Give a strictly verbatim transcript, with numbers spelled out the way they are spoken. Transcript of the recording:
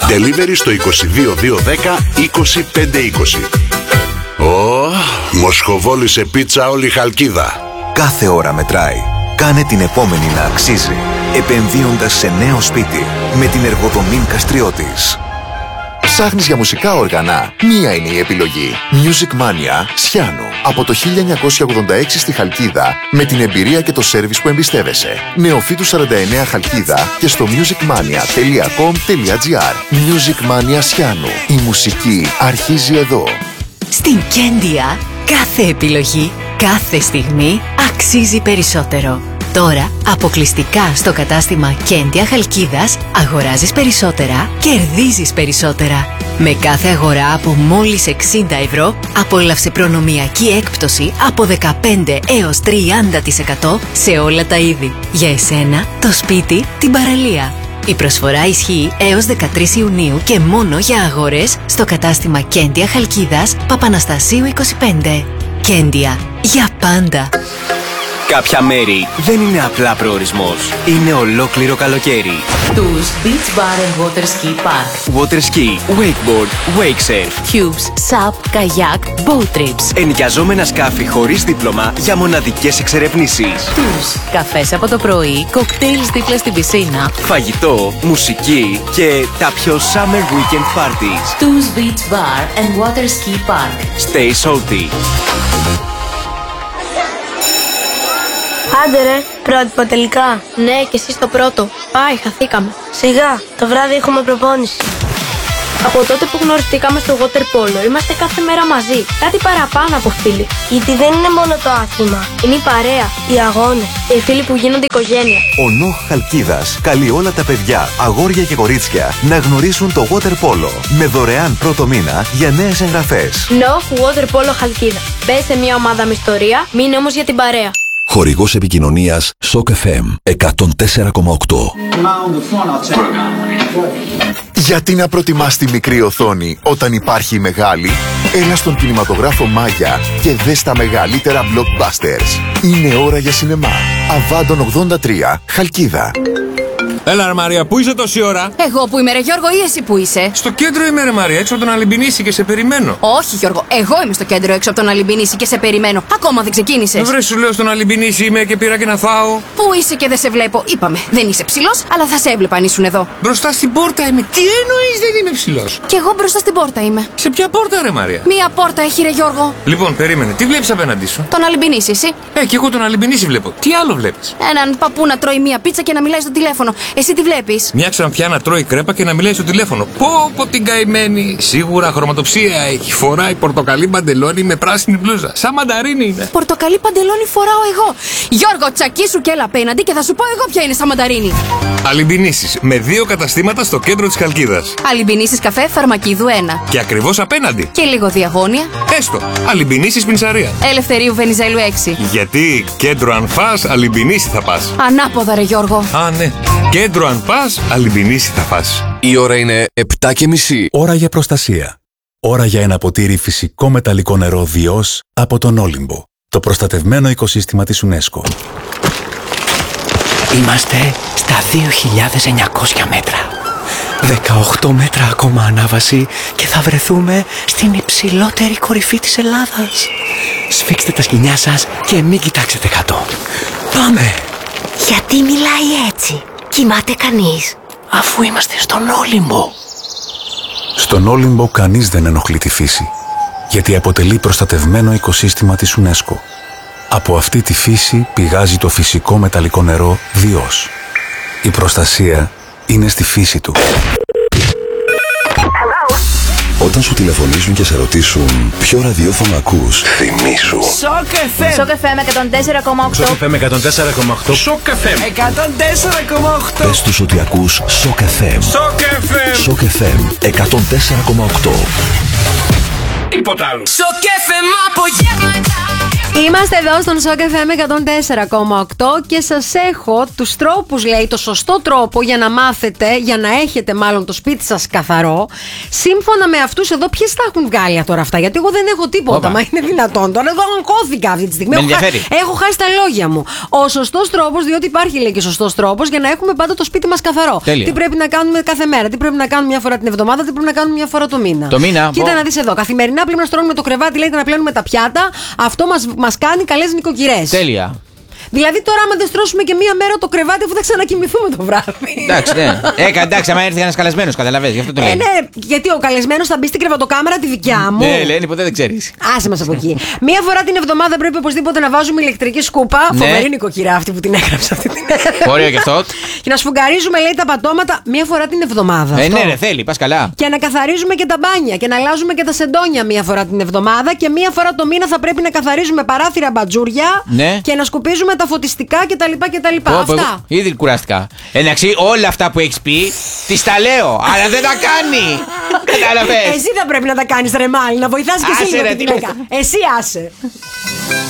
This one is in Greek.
Delivery στο είκοσι δύο δύο δέκα είκοσι πέντε είκοσι. Ω, μοσχοβόλησε πίτσα όλη η Χαλκίδα. Κάθε ώρα μετράει. Κάνε την επόμενη να αξίζει, επενδύοντας σε νέο σπίτι με την Εργοδομήν Καστριώτης. Ψάχνεις για μουσικά όργανα? Μία είναι η επιλογή. Music Mania Σιάνου. Από το χίλια εννιακόσια ογδόντα έξι στη Χαλκίδα, με την εμπειρία και το σέρβις που εμπιστεύεσαι. Νεοφύτου σαράντα εννέα Χαλκίδα και στο musicmania τελεία com τελεία gr. Music Mania Σιάνου. Η μουσική αρχίζει εδώ. Στην Κέντια, κάθε επιλογή, κάθε στιγμή αξίζει περισσότερο. Τώρα, αποκλειστικά στο κατάστημα Κέντια Χαλκίδας, αγοράζεις περισσότερα, κερδίζεις περισσότερα. Με κάθε αγορά από μόλις εξήντα ευρώ, απόλαυσε προνομιακή έκπτωση από δεκαπέντε έως τριάντα τοις εκατό σε όλα τα είδη. Για εσένα, το σπίτι, την παραλία. Η προσφορά ισχύει έως δεκατρείς Ιουνίου και μόνο για αγορές στο κατάστημα Κέντια Χαλκίδας, Παπαναστασίου είκοσι πέντε. Κέντια, για πάντα. Κάποια μέρη δεν είναι απλά προορισμός. Είναι ολόκληρο καλοκαίρι. Τους Beach Bar and Water Ski Park. Water ski, wakeboard, wake surf. Cubes, sap, kayak, boat trips. Ενοικιαζόμενα σκάφη χωρίς δίπλωμα για μοναδικές εξερευνήσεις. Τους καφές από το πρωί, κοκτέιλς δίπλα στην πισίνα. Φαγητό, μουσική και τα πιο summer weekend parties. Τους Beach Bar and Water Ski Park. Stay salty. Άντε ρε, πρότυπο τελικά. Ναι, και εσύ στο πρώτο. Πάει, χαθήκαμε. Σιγά, το βράδυ έχουμε προπόνηση. Από τότε που γνωριστήκαμε στο water polo, είμαστε κάθε μέρα μαζί. Κάτι παραπάνω από φίλοι. Γιατί δεν είναι μόνο το άθλημα. Είναι η παρέα, οι αγώνες και οι φίλοι που γίνονται οικογένεια. Ο Νοχ Χαλκίδας καλεί όλα τα παιδιά, αγόρια και κορίτσια να γνωρίσουν το water polo με δωρεάν πρώτο μήνα για νέες εγγραφές. Νοχ Water Polo Χαλκίδα. Μπες σε μια ομάδα με ιστορία, μείνε όμως για την παρέα. Χορηγός επικοινωνίας Σοκ εφ εμ εκατόν τέσσερα κόμμα οκτώ. Γιατί να προτιμάς τη μικρή οθόνη όταν υπάρχει η μεγάλη? Έλα στον κινηματογράφο Μάγια και δες τα μεγαλύτερα blockbusters. Είναι ώρα για σινεμά. Αβάντων ογδόντα τρία, Χαλκίδα. Έλα ρε Μαρία, πού είσαι τόση ώρα? Εγώ που είμαι ρε Γιώργο ή εσύ που είσαι? Στο κέντρο είμαι ρε Μαρία, έξω από τον Αλυμπινίση και σε περιμένω. Όχι Γιώργο, εγώ είμαι στο κέντρο έξω από τον Αλυμπινίση και σε περιμένω. Ακόμα δεν ξεκίνησες. Βρε, σου λέω στον Αλυμπινίση είμαι και πήρα και να φάω. Πού είσαι και δεν σε βλέπω? Είπαμε, δεν είσαι ψηλός, αλλά θα σε έβλεπα αν ήσουν εδώ. Μπροστά στην πόρτα είμαι. Τι εννοείς δεν είμαι ψηλός? Κι εγώ μπροστά στην πόρτα είμαι. Σε ποια πόρτα ρε Μαρία? Μία πόρτα έχει ρε Γιώργο. Λοιπόν, περίμενε, τι βλέπεις απέναντί σου? Τον Αλυμπινίση, εσύ? Ε, κι εγώ τον Αλυμπινίση βλέπω. Τι άλλο βλέπεις? Έναν παππού να τρώει μία πίτσα και να μιλάει στο τηλέφωνο. Εσύ τι βλέπεις? Μια ξανθιά να τρώει κρέπα και να μιλάει στο τηλέφωνο. Πω πω την καημένη. Σίγουρα χρωματοψία έχει. Φοράει πορτοκαλί παντελόνι με πράσινη μπλούζα. Σαν μανταρίνι είναι. Πορτοκαλί παντελόνι φοράω εγώ. Γιώργο, τσακίσου και έλα απέναντι και θα σου πω εγώ ποια είναι σαν μανταρίνι. Αλυμπινίσεις με δύο καταστήματα στο κέντρο της Χαλκίδας. Αλυμπινίσεις καφέ Φαρμακίδου ένα. Και ακριβώς απέναντι. Και λίγο διαγώνια. Έστω. Αλυμπινίσεις Πινσαρία. Ελευθερίου Βενιζέλου έξι. Γιατί κέντρο αν φας, Αλυμπινίση θα πας. Ανάποδα ρε Γιώργο. Α, ναι. Κέντρο αν πας, Αλυμπινίση θα φας. Η ώρα είναι επτά και μισή. Ώρα για προστασία. Ώρα για ένα ποτήρι φυσικό μεταλλικό νερό Διός από τον Όλυμπο. Το προστατευμένο οικοσύστημα της UNESCO. Είμαστε στα δύο χιλιάδες εννιακόσια μέτρα. δεκαοκτώ μέτρα ακόμα ανάβαση και θα βρεθούμε στην υψηλότερη κορυφή της Ελλάδας. Σφίξτε τα σκοινιά σας και μην κοιτάξετε κάτω. Πάμε! Γιατί μιλάει έτσι? Κοιμάται κανείς? Αφού είμαστε στον Όλυμπο. Στον Όλυμπο κανείς δεν ενοχλεί τη φύση, γιατί αποτελεί προστατευμένο οικοσύστημα της UNESCO. Από αυτή τη φύση πηγάζει το φυσικό μεταλλικό νερό Διός. Η προστασία είναι στη φύση του. Όταν σου τηλεφωνήσουν και σε ρωτήσουν ποιο ραδιόφωνο ακούς, θυμήσου. Σοκ εφ εμ. Σοκ εφ εμ εκατόν τέσσερα κόμμα οκτώ. Σοκ εφ εμ εκατόν τέσσερα κόμμα οκτώ. Σοκ εφ εμ εκατόν τέσσερα κόμμα οκτώ. Πες τους ότι ακούς Σοκ εφ εμ. Σοκ εφ εμ. Σοκ εφ εμ εκατόν τέσσερα κόμμα οκτώ. Τίποτα άλλο. Σοκ εφ εμ απογεύματα. Είμαστε εδώ στον Shock εφ εμ εκατόν τέσσερα κόμμα οκτώ και σας έχω τους τρόπους, λέει, το σωστό τρόπο για να μάθετε, για να έχετε μάλλον το σπίτι σας καθαρό. Σύμφωνα με αυτούς εδώ, ποιες τα έχουν βγάλει τώρα αυτά? Γιατί εγώ δεν έχω τίποτα. Όπα. Μα είναι δυνατόν τώρα? Εγώ αγκώθηκα αυτή τη στιγμή. Με έχω, ενδιαφέρει. χα... έχω χάσει τα λόγια μου. Ο σωστός τρόπος, διότι υπάρχει, λέει, και σωστός τρόπος για να έχουμε πάντα το σπίτι μας καθαρό. Τέλεια. Τι πρέπει να κάνουμε κάθε μέρα, τι πρέπει να κάνουμε μια φορά την εβδομάδα, τι πρέπει να κάνουμε μια φορά το μήνα. Το μήνα. Κοίτα πω. να δεις εδώ. Καθημερινά πρέπει να στρώνουμε το κρεβάτι, λέει, και να πλένουμε τα πιάτα. Αυτό μας, μας κάνει καλές νοικοκυρές. Τέλεια. Δηλαδή τώρα, άμα δεν στρώσουμε και μία μέρα το κρεβάτι, αφού θα ξανακοιμηθούμε το βράδυ. Εντάξει, ναι. Ε, εντάξει, άμα έρθει ένας καλεσμένος, καταλαβαίνεις, γι' αυτό το λέω. Ε, ναι, γιατί ο καλεσμένος θα μπει στην κρεβατοκάμαρα τη δικιά μου. Ναι, λένε, ποτέ δεν ξέρεις. Άσε μας από εκεί. Μία φορά την εβδομάδα πρέπει οπωσδήποτε να βάζουμε ηλεκτρική σκούπα. Ναι. Φοβερή νοικοκυρά αυτή που την έγραψε αυτή την έρευνα. Ωραίο και αυτό. Και να σφουγγαρίζουμε, λέει, τα πατώματα μία φορά την εβδομάδα. Ε, ναι, ρε, θέλει, πας καλά. Και να καθαρίζουμε και τα μπάνια και να αλλάζουμε και τα σεντόνια μία φορά την εβδομάδα. Και μία φορά το μήνα θα πρέπει να καθαρίζουμε παράθυρα, μπατζούρια, ναι, και να σκουπίζουμε τα φωτιστικά κτλ. κτλ. Αυτά. Ήδη κουράστηκα. Εντάξει, όλα αυτά που έχεις πει, τις τα λέω, αλλά δεν τα κάνει. Καταλαβαίνεις. Εσύ θα πρέπει να τα κάνεις, ρε Μάλι, να βοηθάς και εσύ λίγο τη γυναίκα. Εσύ άσε.